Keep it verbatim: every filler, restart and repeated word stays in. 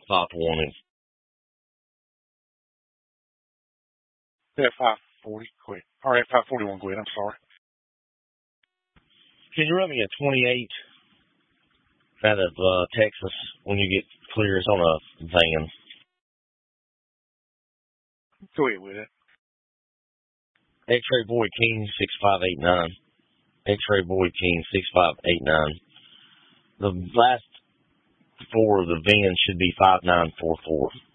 five twenty. Yeah, five forty, quit. All right, five forty-one, quit. I'm sorry. Can you run me a twenty-eight out of uh, Texas when you get clears on a van? Go ahead with it. X-Ray Boy King six five eight nine. X-Ray Boy King six five eight nine. The last four of the van should be five nine four four.